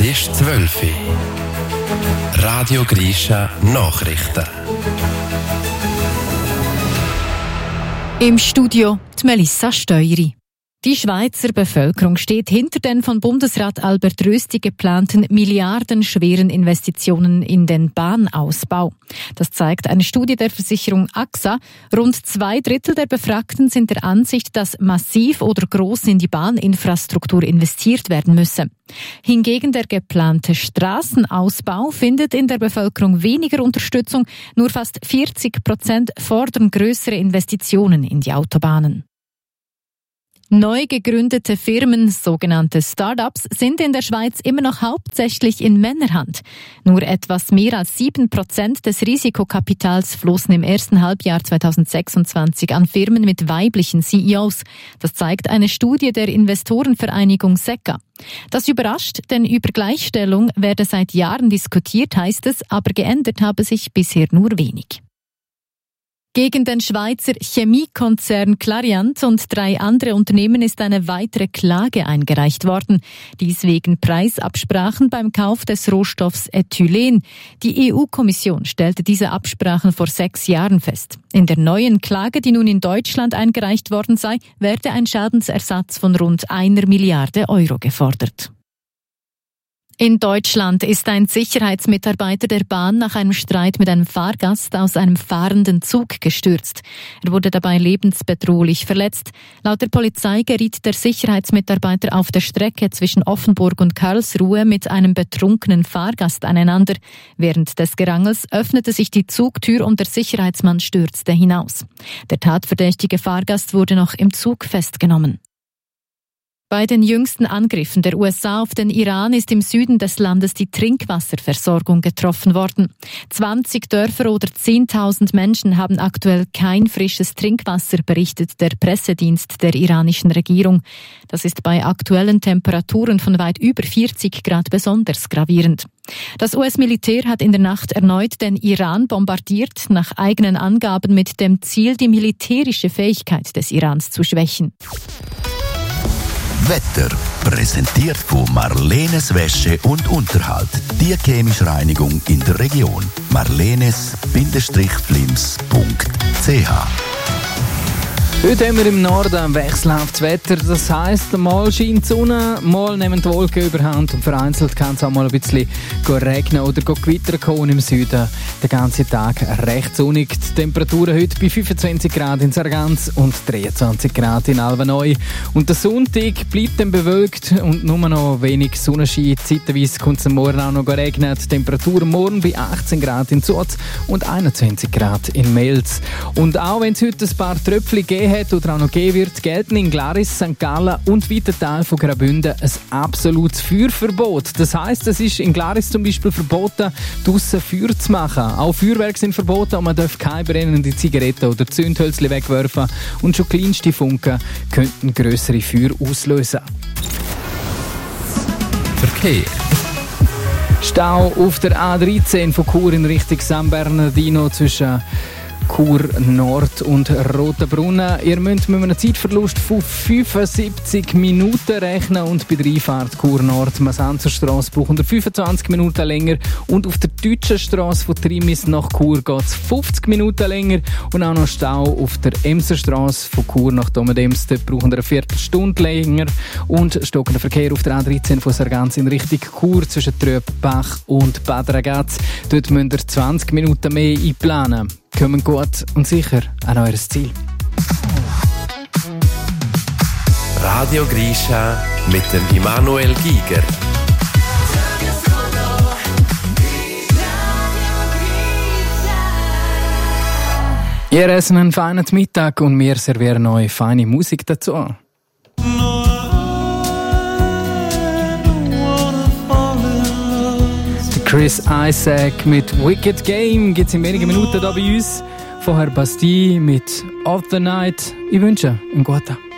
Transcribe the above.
ist 12 Uhr. Radio Grisha Nachrichten. Im Studio die Melissa Steueri. Die Schweizer Bevölkerung steht hinter den von Bundesrat Albert Rösti geplanten milliardenschweren Investitionen in den Bahnausbau. Das zeigt eine Studie der Versicherung AXA. Rund 2/3 der Befragten sind der Ansicht, dass massiv oder groß in die Bahninfrastruktur investiert werden müsse. Hingegen der geplante Straßenausbau findet in der Bevölkerung weniger Unterstützung. Nur fast 40% fordern größere Investitionen in die Autobahnen. Neu gegründete Firmen, sogenannte Start-ups, sind in der Schweiz immer noch hauptsächlich in Männerhand. Nur etwas mehr als 7% des Risikokapitals flossen im ersten Halbjahr 2026 an Firmen mit weiblichen CEOs. Das zeigt eine Studie der Investorenvereinigung SECA. Das überrascht, denn über Gleichstellung werde seit Jahren diskutiert, heißt es, aber geändert habe sich bisher nur wenig. Gegen den Schweizer Chemiekonzern Clariant und 3 andere Unternehmen ist eine weitere Klage eingereicht worden. Dies wegen Preisabsprachen beim Kauf des Rohstoffs Ethylen. Die EU-Kommission stellte diese Absprachen vor 6 Jahren fest. In der neuen Klage, die nun in Deutschland eingereicht worden sei, werde ein Schadensersatz von rund 1 Milliarde Euro gefordert. In Deutschland ist ein Sicherheitsmitarbeiter der Bahn nach einem Streit mit einem Fahrgast aus einem fahrenden Zug gestürzt. Er wurde dabei lebensbedrohlich verletzt. Laut der Polizei geriet der Sicherheitsmitarbeiter auf der Strecke zwischen Offenburg und Karlsruhe mit einem betrunkenen Fahrgast aneinander. Während des Gerangels öffnete sich die Zugtür und der Sicherheitsmann stürzte hinaus. Der tatverdächtige Fahrgast wurde noch im Zug festgenommen. Bei den jüngsten Angriffen der USA auf den Iran ist im Süden des Landes die Trinkwasserversorgung getroffen worden. 20 Dörfer oder 10.000 Menschen haben aktuell kein frisches Trinkwasser, berichtet der Pressedienst der iranischen Regierung. Das ist bei aktuellen Temperaturen von weit über 40 Grad besonders gravierend. Das US-Militär hat in der Nacht erneut den Iran bombardiert, nach eigenen Angaben mit dem Ziel, die militärische Fähigkeit des Irans zu schwächen. Wetter präsentiert von Marlenes Wäsche und Unterhalt. Die chemische Reinigung in der Region. marlenes-flims.ch. Heute haben wir im Norden ein wechselhaftes Wetter. Das heisst, mal scheint die Sonne, mal nehmen die Wolken überhand und vereinzelt kann es auch mal ein bisschen regnen oder gewittern kommen im Süden. Den ganzen Tag recht sonnig. Die Temperaturen heute bei 25 Grad in Sargans und 23 Grad in Alvanoi. Und der Sonntag bleibt dann bewölkt und nur noch wenig Sonnenschein. Zeitweise kommt es morgen auch noch regnen. Die Temperatur morgen bei 18 Grad in Zuz und 21 Grad in Mels. Und auch wenn es heute ein paar Tröpfchen gegeben hat oder auch noch geben wird, gelten in Glaris, St. Gallen und weiten Teilen von Graubünden ein absolutes Feuerverbot. Das heisst, es ist in Glaris zum Beispiel verboten, draussen Feuer zu machen. Auch Feuerwerke sind verboten und man darf keine brennende Zigaretten oder Zündhölzchen wegwerfen. Und schon kleinste Funken könnten grössere Feuer auslösen. Verkehr. Stau auf der A13 von Chur in Richtung San Bernardino zwischen Chur Nord und Rotenbrunnen. Ihr müsst mit einem Zeitverlust von 75 Minuten rechnen und bei der Einfahrt Chur Nord Masanzerstrasse braucht ihr 25 Minuten länger und auf der deutschen Strasse von Trimis nach Chur geht es 50 Minuten länger und auch noch Stau auf der Emserstrasse von Chur nach Domedems, dort brauchen wir eine Viertelstunde länger und stockender Verkehr auf der A13 von Sargans in Richtung Chur zwischen Tröbbach und Bad Ragaz. Dort müsst ihr 20 Minuten mehr einplanen. Kommen gut und sicher an euer Ziel. Radio Grisha mit dem Immanuel Giger. Ihr essen einen feinen Mittag und wir servieren euch feine Musik dazu. Chris Isaac mit Wicked Game gibt es in wenigen Minuten hier bei uns. Vorher Bastille mit Of the Night. Ich wünsche einen guten Tag.